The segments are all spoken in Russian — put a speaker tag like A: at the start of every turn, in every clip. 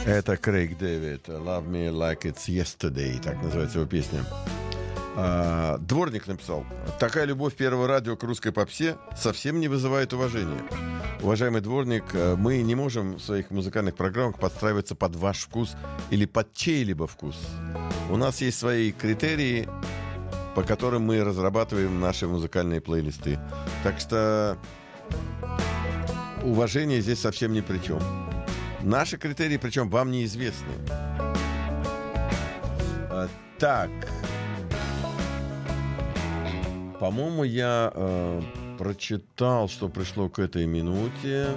A: Это Крейг Дэвид, Love Me Like It's Yesterday, так называется его песня. Дворник написал: такая любовь Первого радио к русской попсе совсем не вызывает уважения. Уважаемый Дворник, мы не можем в своих музыкальных программах подстраиваться под ваш вкус или под чей-либо вкус. У нас есть свои критерии, по которым мы разрабатываем наши музыкальные плейлисты. Так что уважение здесь совсем ни при чем. Наши критерии, причем, вам неизвестны. Так. По-моему, я прочитал, что пришло к этой минуте.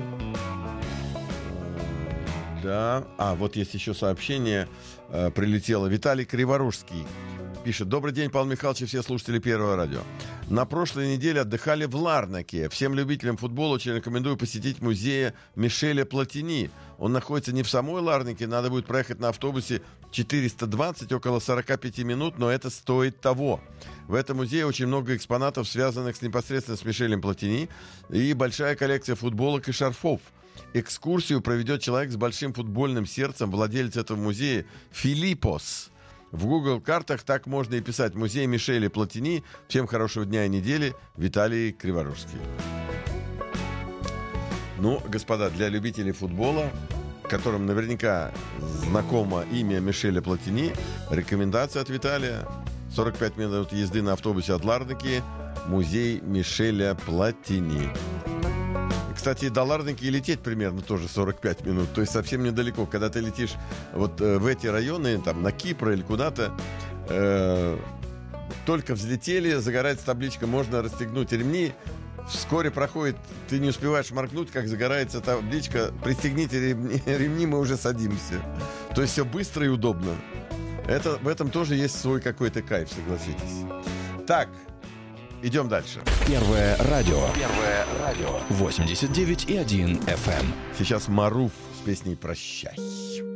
A: Да. Вот есть еще сообщение. Прилетело. Виталий Криворужский пишет: добрый день, Павел Михайлович и все слушатели Первого радио. На прошлой неделе отдыхали в Ларнаке. Всем любителям футбола очень рекомендую посетить музей Мишеля Платини. Он находится не в самой Ларнаке, надо будет проехать на автобусе 420, около 45 минут, но это стоит того. В этом музее очень много экспонатов, связанных непосредственно с Мишелем Платини, и большая коллекция футболок и шарфов. Экскурсию проведет человек с большим футбольным сердцем, владелец этого музея Филиппос. В Google картах так можно и писать: музей Мишеля Платини. Всем хорошего дня и недели. Виталий Криворужский. Ну, господа, для любителей футбола, которым наверняка знакомо имя Мишеля Платини, рекомендация от Виталия: 45 минут езды на автобусе от Ларнаки, музей Мишеля Платини. Кстати, до Ларнаки лететь примерно тоже 45 минут, то есть совсем недалеко. Когда ты летишь вот в эти районы, там на Кипр или куда-то, только взлетели, загорается табличка «Можно расстегнуть ремни». Вскоре проходит, ты не успеваешь моргнуть, как загорается табличка «Пристегните ремни, мы уже садимся». То есть все быстро и удобно. В этом тоже есть свой какой-то кайф, согласитесь. Так, идем дальше.
B: Первое радио. 89,1 FM.
A: Сейчас Маруф с песней «Прощай».